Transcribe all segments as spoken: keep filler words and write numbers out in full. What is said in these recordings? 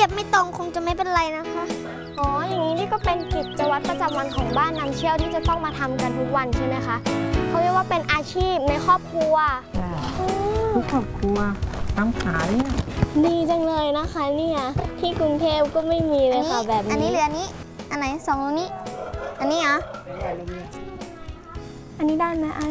ยบไม่ตรงคงจะไม่เป็นไรนะคะอ๋ออย่างนี้นี่ก็เป็นกิจวัตรประจำวันของบ้านน้ำเชี่ยวที่จะต้องมาทำกันทุกวันใช่ไหมคะเขาเรียกว่าเป็นอาชีพในครอบครัวทุกครอบครัวทำขายเนี่ยดีจังเลยนะคะเนี่ยที่กรุงเทพก็ไม่มีเลยค่ะแบบนี้อันนี้เหลืออันนี้อันไหนสองตรงนี้อันนี้เหรออันนี้ได้ไหมไอ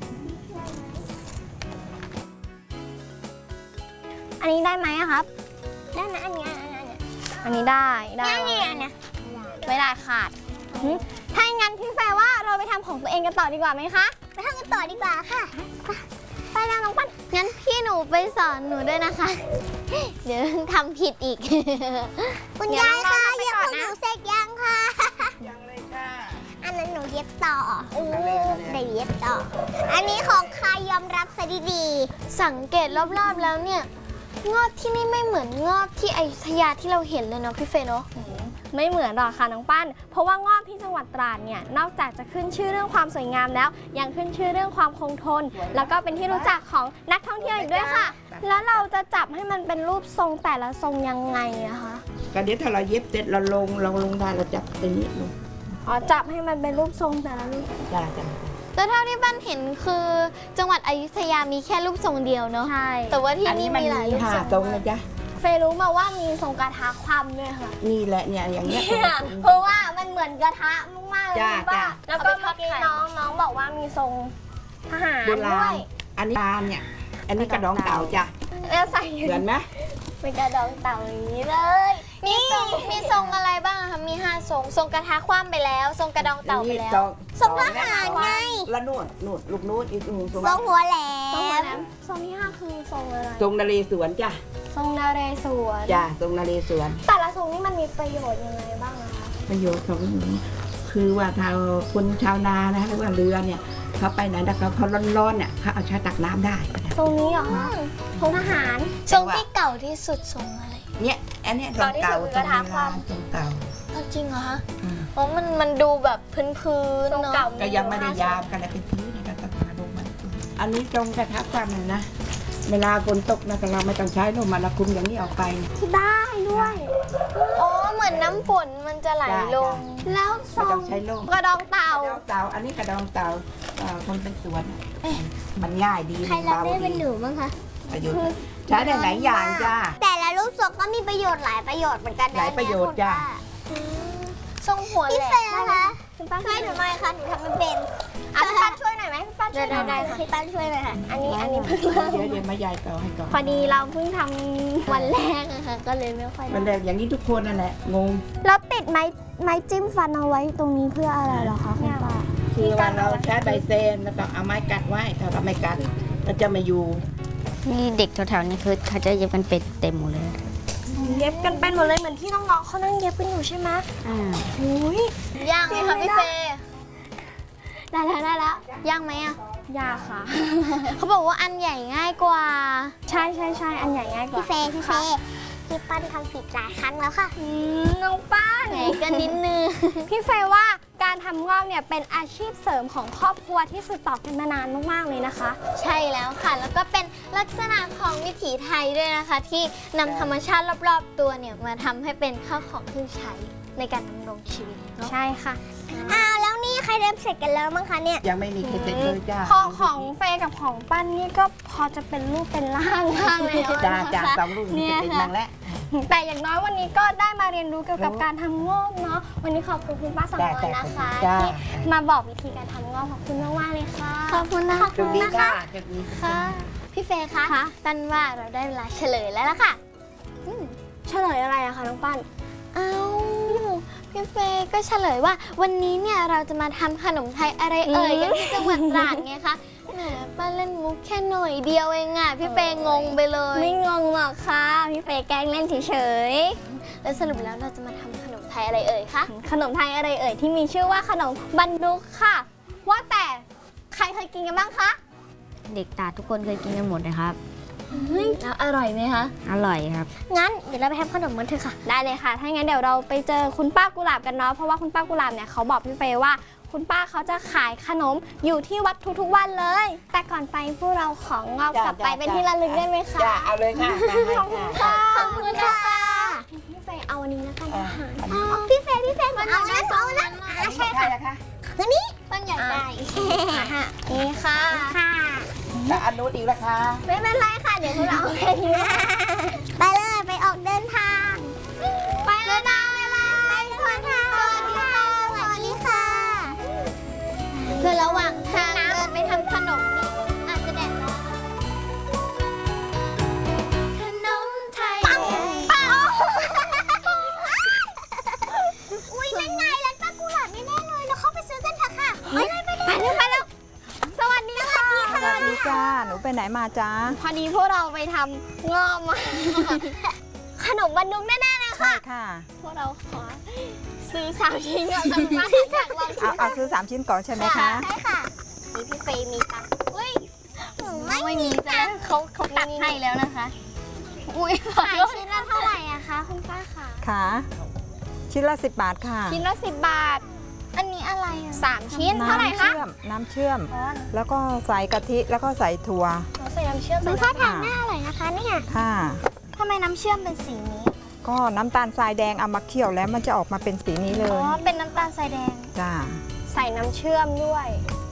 อันนี้ได้ไหมครับได้ไหมอันนี้อันนี้อันนี้ได้ได้อันนี้อันนี้ไม่ได้ขาดถ้าอย่างนั้นพี่แฟร์ว่าเราไปทำของตัวเองกันต่อดีกว่าไหมคะไปทำกันต่อดีกว่าค่ะไปแล้วน้องปั้นงั้นพี่หนูไปสอนหนูด้วยนะคะเดี๋ยวทำผิดอีกคุณยายค่ะเย็บของหนูเสร็จยังค่ะยังเลยค่ะอันนั้นหนูเย็บต่อเออได้เย็บต่ออันนี้ของใครยอมรับซะดีๆสังเกตรอบๆแล้วเนี่ยงอบที่นี่ไม่เหมือนงอบที่อยุธยาที่เราเห็นเลยเนาะพี่เฟย์เนาะไม่เหมือนหรอกค่ะน้องปั้นเพราะว่างอบที่จังหวัดตราดเนี่ยนอกจากจะขึ้นชื่อเรื่องความสวยงามแล้วยังขึ้นชื่อเรื่องความคงทนแล้วก็เป็นที่รู้จักของนักท่องเที่ยวอีกด้วยค่ะแล้วเราจะจับให้มันเป็นรูปทรงแต่ละทรงยังไงอะคะก็เดี๋ยวถ้าเราเย็บเสร็จเราลงเราลงได้เราจับตรงนี้ลงอ๋อจับให้มันเป็นรูปทรงแต่ละรูปจ้าจ้าแล้วเท่าที่บ้านเห็นคือจังหวัดอยุธยามีแค่รูปทรงเดียวเนาะใช่แต่ว่าที่นี่มีหลายรูปทรงตรงนะจ๊ะเฟย์รู้มาว่ามีทรงกระทะความด้วยค่ะนี่แหละเนี่ยอย่างเงี้ยเพราะว่ามันเหมือนกระทะมากๆเลยป่ะแล้วก็เมื่อกี้น้องน้องบอกว่ามีทรงทหารด้วยอันนี้เนี่ยอันนี้กระดองเต่าจ้ะแล้วใส่เหมือนไหมเป็นกระดองเต่าอย่างนี้เลยมีทรงมีทรงอะไรบ้างคะมีห้าทรงทรงกระทะคว่ำไปแล้วทรงกระดองเต่าไปแล้วทรงทหารไงแล้วนู่นนู่นลูกนู่นอีกนู่นทรงหัวแหลมทรงที่ห้าคือทรงอะไรทรงนเรศวรจ้ะทรงนเรศวรจ้ะทรงนเรศวรแต่ละทรงนี่มันมีประโยชน์ยังไงบ้างนะคะประโยชน์ของคือว่าชาวคนชาวนานะหรือว่าเรือเนี่ยเขาไปไหนแต่เขาเขาร้อนๆเนี่ยเขาเอาใช้ตักน้ำได้ทรงนี้เหรอคะทรงทหารทรงที่เก่าที่สุดทรงอะไรเนี่ยอันนี้ทรงเก่าทรงโบราณทรงเก่าจริงเหรอคะเพราะมันมันดูแบบพื้นๆเนาะก็ยังไม่ได้ยามกันเลยเป็นพื้นนะครับตักมาลงมาอันนี้ตรงกระทะความนะเวลาฝนตกนะเราไม่ต้องใช้ลมมาละคุมอย่างนี้ออกไปได้ด้วยอ๋อเหมือนน้ำฝนมันจะไหลลงแล้วทรงกระดองเต่ากระดองเต่าอันนี้กระดองเต่าคนเป็นสวนมันง่ายดีใครรับได้เป็นหนูบ้างคะประโยชน์ใช้ได้หลายอย่างจ้าแต่ละรูปทรงก็มีประโยชน์หลายประโยชน์เหมือนกันหลายประโยชน์จ้าทรงหัวแหลมพี่เฟย์คะช่วยหนูหน่อยค่ะหนูทำไม่เป็นอ่ะพี่ปั้นช่วยหน่อยไหมพี่ปั้นช่วยหน่อยได้ค่ะพี่ปั้นช่วยเลยค่ะอันนี้อันนี้เพิ่งเดี๋ยวเดี๋ยวมายายต่อให้ก่อนพอดีเราเพิ่งทำวันแรกอะค่ะก็เลยไม่ค่อยวันแรกอย่างนี้ทุกคนนั่นแหละงงแล้วติดไม้ไม้จิ้มฟันเอาไว้ตรงนี้เพื่ออะไรเหรอคะคุณป้าคือว่าเราใช้ใบเซนแล้วก็เอาไม้กัดไว้ถ้าเราไม่กัดก็จะไม่อยู่นี่เด็กแถวๆนี้คือเขาจะเย็บกันเป็นเต็มหมดเลยเย็บกันเป็นหมดเลยเหมือนที่น้องๆเขานั่งเย็บกันอยู่ใช่ไหมอ่าโอ้ยย่างไหมคะพี่เฟย์ได้แล้วได้แล้วย่างไหมอ่ะยากค่ะเขาบอกว่าอันใหญ่ง่ายกว่าใช่ใช่ใช่อันใหญ่ง่ายกว่าพี่เฟย์พี่เฟย์พี่ปั้นทำผิดหลายครั้งแล้วค่ะน้องป้าไหนกันนิดนึงพี่เฟย์ว่าการทำงอกเนี่ยเป็นอาชีพเสริมของครอบครัวที่สืบต่อกันมานานมากๆเลยนะคะใช่แล้วค่ะแล้วก็เป็นลักษณะของวิถีไทยด้วยนะคะที่นำธรรมชาติรอบๆตัวเนี่ยมาทำให้เป็นข้าวของเครื่องใช้ในการดำรงชีวิตเนาะใช่ค่ะอ้าวแล้วนี่ใครเริ่มเสร็จกันแล้วมั้งคะเนี่ยยังไม่มีใครเสร็จเลยจ้าพอของเฟย์กับของปั้นนี่ก็พอจะเป็นรูปเป็นร่างบ้างแล้วจ้าจ้าสองรูปเนี่ยเป็นบ้างแล้วแต่อย่างน้อยวันนี้ก็ได้มาเรียนรู้เกี่ยวกับการทำงอกเนาะวันนี้ขอบคุณคุณป้าสมรนะคะที่มาบอกวิธีการทำงอกขอบคุณมากๆเลยค่ะขอบคุณนะคะขอบคุณนะคะค่ะพี่เฟย์คะตั้นว่าเราได้เวลาเฉลยแล้วล่ะค่ะเฉลยอะไรอะคะน้องปั้นอ้าวพี่เฟย์ก็เฉลยว่าวันนี้เนี่ยเราจะมาทำขนมไทยอะไรเอ่ยกันที่จังหวัดตราดไงคะแหมป้าเล่นมุกแค่หน่อยเดียวเองอ่ะพี่เฟย์งงไปเลยไม่งงหรอกค่ะพี่เฟย์แกล้งเล่นเฉยๆแล้วสรุปแล้วเราจะมาทำขนมไทยอะไรเอ่ยคะขนมไทยอะไรเอ่ยที่มีชื่อว่าขนมบันดุกค่ะว่าแต่ใครเคยกินกันบ้างคะเด็กตราดทุกคนเคยกินกันหมดนะครับแล้วอร่อยไหมคะอร่อยครับงั้นเดี๋ยวเราไปทำขนมกันเถอะค่ะได้เลยค่ะถ้างั้นเดี๋ยวเราไปเจอคุณป้ากุหลาบกันเนาะเพราะว่าคุณป้ากุหลาบเนี่ยเขาบอกพี่เฟย์ว่าคุณป้าเขาจะขายขนมอยู่ที่วัดทุกๆวันเลยแต่ก่อนไปพวกเราของงอกกลับไปเป็นที่ระลึกได้ไหมคะจ้าเอาเลยค่ะขอบคุณค่ะขอบคุณค่ะพี่เฟพี่เฟย์พี่เฟย์เอานะเอานะใช่ค่ะนะคะคืนนี้ต้นใหญ่ได้นี่ค่ะค่ะแล้วอันนู้นอีกราคาไม่เป็นไรค่ะเดี๋ยวพวกเราไปไปเลยไปออกเดินทาง ไปเลยนะไปสวัสดีค่ะสวัสดีค่ะคือระหว่างทางเดินไปทำขนมอาจจะแดดร้อนขนมไทยปังปังอุ้ยนั่นไงร้านป้ากุหลาบแน่ๆเลยเราเข้าไปซื้อกันเถอะค่ะไปเลยไปเลยไปเลยไปแล้วสวัสดีค่ะสวัสดีจ้า หนูไปไหนมาจ้าพอดีพวกเราไปทำงอมมาขนมบรรนุกแน่ๆเลยใช่ค่ะค่ะพวกเราขอซื้อสามชิ้นก่อนค่ะคุณป้าอยากลองชิเอามเอาซื้อสามชิ้นก่อนใช่ไหมคะใช่ค่ะนี่พี่เฟย์มีตังค์อุ้ยหนูไม่มีจะจ้ะเขาเขาตัดให้แล้วนะคะ อุ้ยขอขายโทษชิ้นละเท่าไหร่อะคะคุณป้าคะค่ะ ชิ้นละสิบบาทค่ะชิ้นละสิบบาทอันนี้อะไรอะสามชิ้นเท่าไหร่น้ำคะเชื่อม น้ำเชื่อมอ๋อแล้วก็ใส่กะทิ แล้วก็ใส่ถั่วหนูใส่น้ำเชื่อมคุณใส่ป้าน้ำทานหน้าอร่อยนะคะเนี่ยค่ะทำไมน้ำเชื่อมเป็นสีนี้ก็น้ำตาลทรายแดงเอามาเคี่ยวแล้วมันจะออกมาเป็นสีนี้เลอ๋อยเป็นน้ำตาลทรายแดงจ้าใส่น้ำเชื่อมด้วย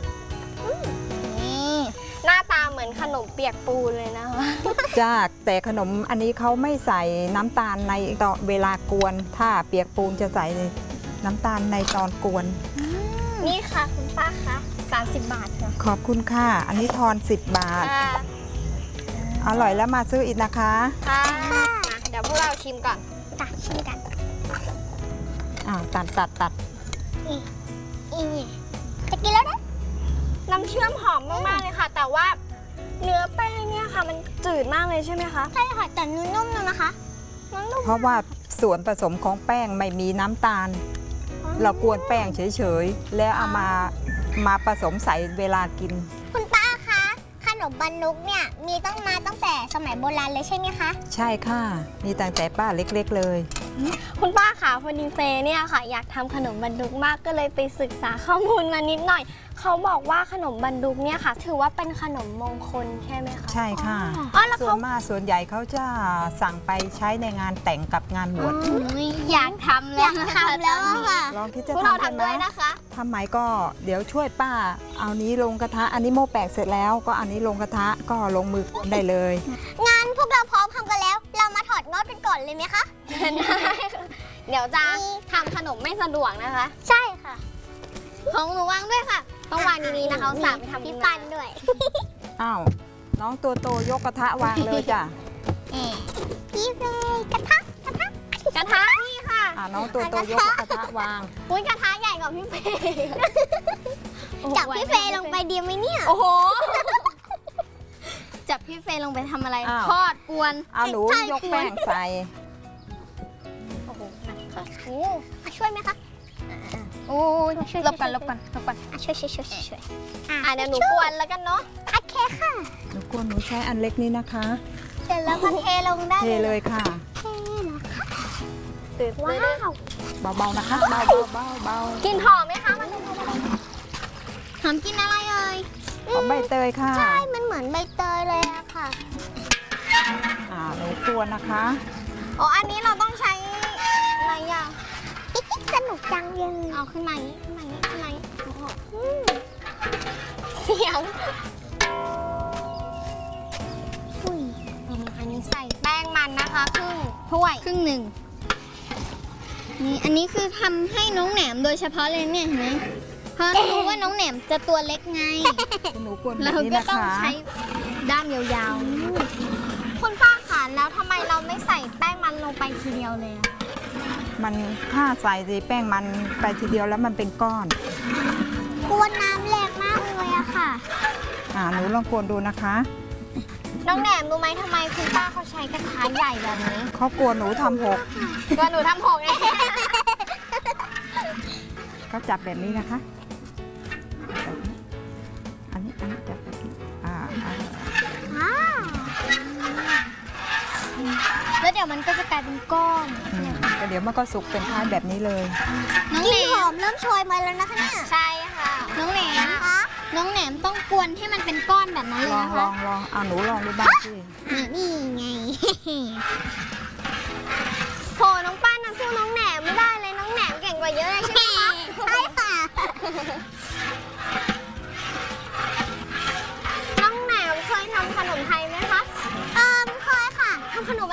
นี่หน้าตาเหมือนขนมเปียกปูนเลยนะคะจ้า แต่ขนมอันนี้เขาไม่ใส่น้ำตาลในตอนเวลากวน ถ้าเปียกปูนจะใส่น้ำตาลในตอนกวนนี่ค่ะคุณป้าคะสามสิบบาทค่ะขอบคุณค่ะ อันนี้ทอนสิบบาทค่ะอร่อยแล้วมาซื้ออีกนะคะค่ะมาเดี๋ยวพวกเราชิมก่อนตักชิมกันอ่าตัดตัดตัดอีเนี่ยจะกินแล้วนะน้ำเชื่อมหอมมากๆเลยค่ะ แต่ว่าเนื้อแป้งเนี่ยค่ะ มันจืดมากเลยใช่ไหมคะใช่ค่ะแต่เนื้อนุ่มๆนะคะนุ่มเพราะว่าส่วนผสมของแป้งไม่มีน้ำตาล เรากวนแป้งเฉยๆ แล้วเอามามาผสมใส่เวลากินคุณป้าคะขนมบันนุกเนี่ยมีตั้งมาตั้งแต่สมัยโบราณเลยใช่ไหมคะใช่ค่ะ มีตั้งแต่ป้าเล็กๆเลยคุณป้าค่ะพอดีเฟย์เนี่ยค่ะ อยากทำขนมบันดุกมากก็เลยไปศึกษาข้อมูลมานิดหน่อย เขาบอกว่าขนมบันดุกเนี่ยค่ะ ถือว่าเป็นขนมมงคลใช่ไหมคะใช่ค่ะอ๋อแล้วส่วเขานมากส่วนใหญ่เขาจะสั่งไปใช้ในงานแต่งกับงานบวชอยากทำอแล้วยากทำแล้วอะค่ะลองคิดจะพวกเราทำกันทำไหมด้วยนะคะทำไหมก็เดี๋ยวช่วยป้า เอานี้ลงกระทะ อันนี้โม่แปลกเสร็จแล้ว ก็อันนี้ลงกระทะก็ลงมือกวนได้เลยงานพวกเราพร้อมทำกันแล้ว เรามาถอดงอดกันก่อนเลยไหมคะได้เดี๋ยวจะทำขนมไม่สะดวกนะคะใช่ค่ะของหนูวางด้วยค่ะ ต้องวางดีๆนะคะสามทำพี่ปันด้วยอ้าว น้องตัวโตยกกระทะวางเลยจ้ะพี่เฟย์กระทะกระทะกระทะนี่ค่ะอ่าน้องตัวโตยกกระทะวางอุ้ยกระทะใหญ่กว่าพี่เฟย์จับพี่เฟย์ลงไปดีไหมเนี่ยโอ้โห จับพี่เฟย์ลงไปทำอะไรอ้าวทอดกวนเอาหนูยกแป้งใส่โอ้โหหนักค่ะโอ้มาช่วยไหมคะโอ้ยลบกันลบกันลบกันอ่ะช่วยช่วยช่วยช่วยอ่ะเดี๋ยวหนูกวนแล้วกันเนาะโอเคค่ะหนูกวนหนูใช้อันเล็กนี้นะคะเสร็จแล้วก็เทลงได้เทเลยค่ะเทนะคะตื่นว้าวเบาๆนะคะ เบาๆเบาๆเบากินหอมไหมคะมันหอมกินอะไรเอ่ยๆหอมใบเตยค่ะใช่ มันเหมือนใบเตยเลยอะค่ะอ่าหนูกวนนะคะอ๋ออันนี้เราต้องใช้อะไรอย่างสนุกจังเลยเอาขึ้นมาอย่างนี้ขึ้นมาอย่างนี้ขึ้นมาอย่างนี้โอ้โหอืมเสียงอุ้ยอืมอันนี้ใส่แป้งมันนะคะครึ่งถ้วยครึ่งหนึ่งนี่อันนี้คือทำให้น้องแหนมโดยเฉพาะเลยเนี่ยเห็นไหมเพราะรู้ว่าน้องแหนมจะตัวเล็กไงหนูกวนแบเราบนี้ก็นะต้องคะใช้ด้ามยาวคุณป้าค่ะแล้วทำไมเราไม่ใส่แป้งมันลงไปทีเดียวเลยอะมันถ้าใส่สิแป้งมันไปทีเดียวแล้วมันเป็นก้อนๆกวนน้ำแรงมากเลยอะค่ะอ่าหนูลองกวนดูนะคะน้องแหนมรู้ไหมทำไมคุณป้าเขาใช้กระทะใหญ่แบบนี้เขากลัวหนูทำหกก็หนูทำหกเองเขาจับแบบนี้นะคะแบบนี้อันนี้อันนี้จับแบบนี้อ่าอ่าว้าวแล้วเดี๋ยวมันก็จะกลายเป็นก้อนอืมแต่เดี๋ยวมันก็สุกเป็นท้ายแบบนี้เลยน้องแหนมหอมเริ่มโชยมาแล้วนะคะเนี่ยใช่ค่ะน้องแหนมคะน้องแหนมต้องกวนให้มันเป็นก้อนแบบนั้นเลลยองนะลคะองลองเอาหนูลองดูบ้างสิอ่ะนี่ไงโหน้องป้านนะสู้น้องแหนมไม่ได้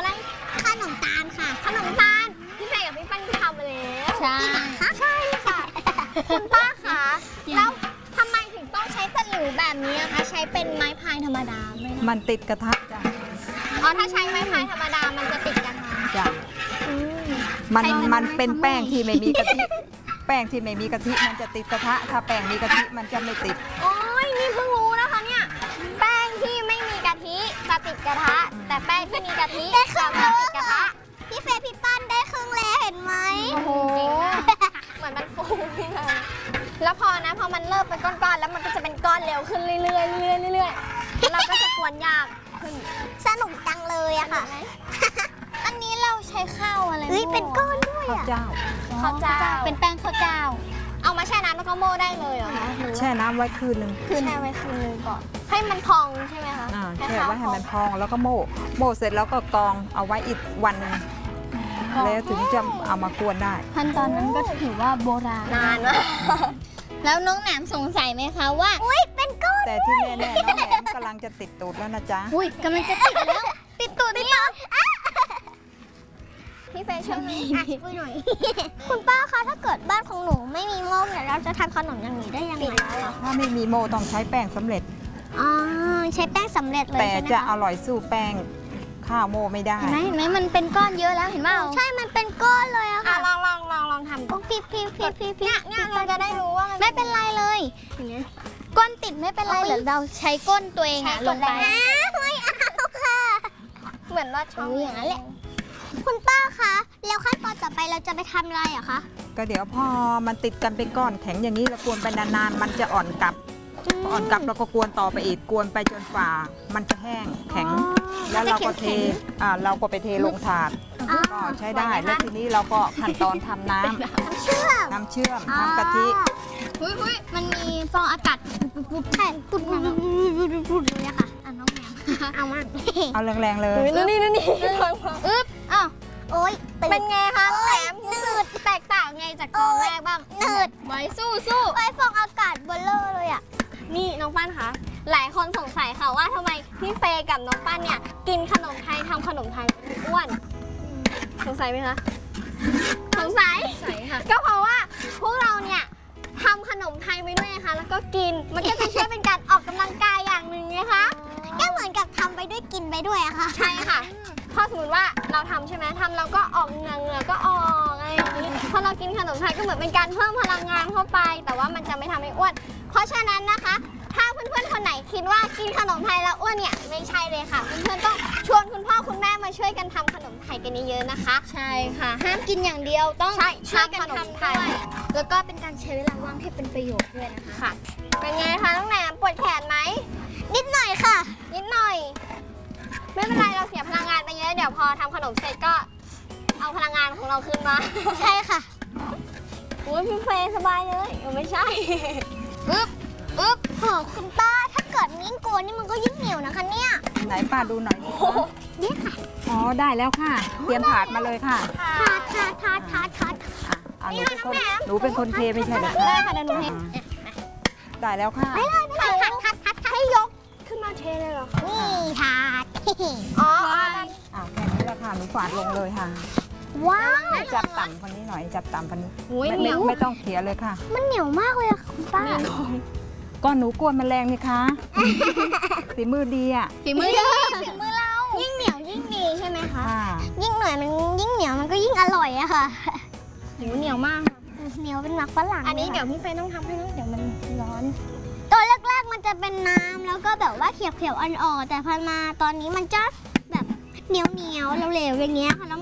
อะไรขนมตาลค่ะขนมตาลพี่เฟย์กับพี่ปั้นก็ทำไปแล้วใช่ใช่ค่ะคุณป้าคะแล้วทำไมถึงต้องใช้ตะหลิวแบบนี้อะคะใช้เป็นไม้พายธรรมดาไม่ได้มันติดกระทะจ้ะอ๋อถ้าใช้ไม้พายธรรมดามันจะติดกันค่ะจ้ะอืมมันใช้เป็นมันเป็นไม้ทำไมแป้งที่ไม่มีกะทิ แป้งที่ไม่มีกะทิมันจะติดกระทะ ถ้าแป้งมีกะทิมันจะไม่ติดโอ้ยนี่เพิ่งรู้นะคะเนี่ยแป้งที่ไม่มีกะทิจะติดกระทะ แต่แป้งที่มีกะทิจะไม่ติดกระทะพี่เฟย์พี่ปั้นได้ครึ่งแล้วเห็นไหมโอ้โหเหมือนมันฟูขึ้นมาแล้วพอนะพอมันเริ่มเป็นก้อนๆแล้วมันก็จะเป็นก้อนเร็วขึ้นเรื่อยๆเรื่อยๆเรื่อยๆแล้วเราก็จะกวนยากขึ้นสนุกจังเลยอะค่ะอันนี้เราใช้ข้าวอะไรเฮ้ยเป็นก้อนด้วยข้าวอะเจ้าข้าวเจ้าเป็นแป้งข้าวเจ้า เอามาแช่น้ำแล้วก็โม่ได้เลยเหรอคะหรือว่าแช่น้ำไว้คืนหนึ่งแช่ไว้คืนนึงก่อน ให้มันพองใช่ไหมคะอ่าให้แช่ข้าวไว้ให้พองมันพองแล้วก็โม่โม่เสร็จแล้วก็กรองเอาไว้อีกวันหนึงแล้วถึงจะเอามากวนได้ขั้นตอนนั้นก็ถือว่าโบราณนานมากแล้วน้องแหนมสงสัยไหมคะว่าอุ้ยเป็นก้อนแต่ที่แน่ๆน้องแหนมกำลังจะติดตูดแล้วนะจ๊ะอุ้ยกำลังจะติดแล้ว ติดตูดนี่เหรอพี่เฟย์ช่วยหน่อยอ่ะช่วยหน่อย คุณป้าคะถ้าเกิดบ้านของหนูไม่มีหม้อเนี่ยเราจะทำขนมอย่างนี้ได้ยังไงคะถ้าไม่มีโม่ต้องใช้แป้งสำเร็จอ๋อใช้แป้งสำเร็จเลยแต่ใช่ไหมจะคะอร่อยสู้แป้งข้าวโม่ไม่ได้เห็นไหมเห็นไหมมันเป็นก้อนเยอะแล้วเห็นเปล่าใช่มันเป็นก้อนเลยอะอ่ะค่ะลองลองลองลองทำดูพี่พี่พี่พี่พี่เนี่ยเนี่ยเราจะได้รู้ว่าไม่เป็นไรเลยอย่างเงี้ยก้นติดไม่เป็นไรเอาไปเดี๋ยวเราใช้ก้นตัวเองอะใช้ลก้งนไปแรงไม่เอาค่ะเหมือนว่าช่องเอออย่างนั้นแหละ คุณป้าคะแล้วขั้นตอนต่อไปเราจะไปทำอะไรอะคะก็เดี๋ยวพอมันติดกันเป็นก้อนแข็งอย่างนี้เรากวนไปนานๆมันจะอ่อนกลับพออ่อนกลับเราก็กวนต่อไปอีกกวนไปจนฝ่ามันจะแห้งแข็ง แล้วเราก็เทอ่าเราก็ไปเทลงถาดอ๋อก็ใช้ได้แล้วทีนี้เราก็ขั้นตอนทำน้ำเชื่อมน้ำเชื่อมทำกะทิหุ้ยหุ้ยมันมีฟองอากาศปุ๊บปุ๊บใช่ปุดปุดปุดปุดปุดปุดเลยอะค่ะอ่ะน้องแหนมเอามาเอาแรงๆเลยนู่นนี่นู่นนี่อึ๊บอ้าวโอ๊ยตื่เป็นไงคะน้องแหนมรู้สึกแตกต่างไงจากตอนแรกบ้างหนืดไว้สู้สู้ไว้ฟองอากาศเบลเลอร์เลยอะนี่น้องปั้นคะหลายคนสงสัยค่ะว่าทำไมพี่เฟย์กับน้องปั้นเนี่ยกินขนมไทยทำขนมไทยเป็นอ้วนสงสัยไหมคะสงสัยก็เพราะว่าพวกเราเนี่ยทำขนมไทยไปด้วยนะคะแล้วก็กินมันก็จะช่วยเป็นการออกกำลังกายอย่างหนึ่งไงคะก็เหมือนกับทำไปด้วยกินไปด้วยอะค่ะใช่ค่ะพอสมมติว่าเราทำใช่ไหมทำเราก็ออกเหงื่อเหงื่อก็ออกอะไรอย่างนี้พอเรากินขนมไทยก็เหมือนเป็นการเพิ่มพลังงานเข้าไป แต่ว่ามันจะไม่ทำให้อ้วน เพราะฉะนั้นนะคะ ถ้าเพื่อนๆคนไหนคิดว่ากินขนมไทยแล้วอ้วนเนี่ยไม่ใช่เลยค่ะ เพื่อนๆต้องชวนคุณพ่อคุณแม่มาช่วยกันทำขนมไทยกันเยอะๆนะคะใช่ค่ะ ห้ามกินอย่างเดียวต้องใช่ช่วยกันทำขนมทำไทด้วย ยแล้วก็เป็นการใช้เวลาว่างให้เป็นประโยชน์ด้วยนะคะค่ะ เป็นไงคะน้องแหนมปวดแขนไหมนิดหน่อยค่ะนิดหน่อย ไม่เป็นไรเราเสียพลังงานไปเยอะเดี๋ยวพอทำขนมเสร็จก็เอาพลังงานของเราคืนมาใช่ค่ะอุ้ยพี่เฟย์สบายเลยเออไม่ใช่อึ๊บอึ๊บโหคุณป้าถ้าเกิดยิ่งโกนนี่มันก็ยิ่งเหนียวนะคะเนี่ยไหนป้าดูหน่อยสิคะนี่ค่ะอ๋อได้แล้วค่ะ เตรียมถาดมาเลยค่ะทาทาทาทาทาอ่ะเอาหนูเป็นคนหนูเป็นคนเทไม่ใช่เหรอคะได้ค่ะเดี๋ยวหนูเทอ่าได้แล้วค่ะไปเลยไปเลยทัดทัดทัดให้ยกขึ้นมาเทเลยเหรอคะนี่ทาดอ๋ออ่าแค่นี้แหละค่ะหนูฝาดลงเลยค่ะว้าวจับต่ำคนนี้หน่อยจับต่ำคนนี้อุ้ยไม่เหนีไม่ยวไม่ต้องเขียเลยค่ะมันเหนียวมากเลยอะค่ะคุณป้าก็หนูกวนแมลงนี่คะสีมือดีอ่ะฝีมือดีฝีมือเรายิ่งเหนียวยิ่งดีใช่ไหมคะค่ะยิ่งหน่อยมันยิ่งเหนียวมันก็ยิ่งอร่อยอะค่ะหูเหนียวมากเหนียวเป็นหมักฝรั่งอันนี้ลเดี๋ยวค่ะพี่เฟย์ต้องทำให้นะเดี๋ยวมันร้อนตอนแรกๆมันจะเป็นน้ำแล้วก็แบบว่าเขียวๆอ่อนๆแต่พอมาตอนนี้มันจะแบบเหนียวๆเหลวๆอย่างเงี้ยค่ะ